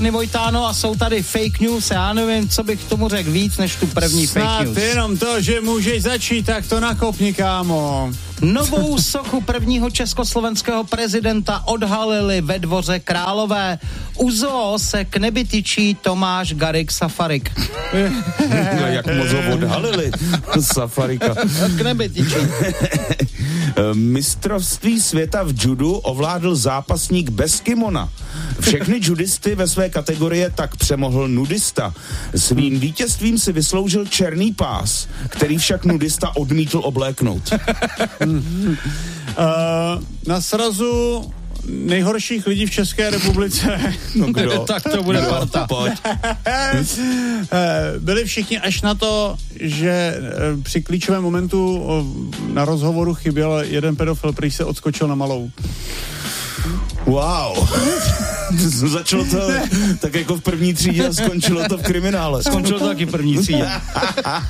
Vojtáno, a jsou tady fake news, já nevím, co bych tomu řekl víc, než tu první fake news. Snad jenom to, že můžeš začít, tak to nakopni, kámo. Novou sochu prvního československého prezidenta odhalili ve Dvoře Králové. U zoo se k nebi tyčí Tomáš Garrigue Safarik. Jak moc ho odhalili, Safarika. K nebi tyčí. Mistrovství světa v judu ovládl zápasník bez kimona. Všechny judisty ve své kategorie tak přemohl nudista. Svým vítězstvím si vysloužil černý pás, který však nudista odmítl obléknout. Na srazu nejhorších lidí v České republice. No kdo? Tak to bude parta. Byli všichni až na to, že při klíčovém momentu na rozhovoru chyběl jeden pedofil, který se odskočil na Malou. Wow. Začalo to tak jako v první třídě a skončilo to v kriminále. Skončilo to taky v první třídě.